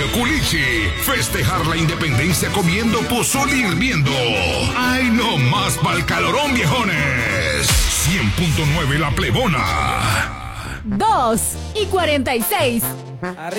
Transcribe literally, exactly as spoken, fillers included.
Culichi. Festejar la independencia comiendo pozole hirviendo. ¡Ay, no más pa'l calorón, viejones! cien punto nueve La Plebona. dos y cuarenta y seis.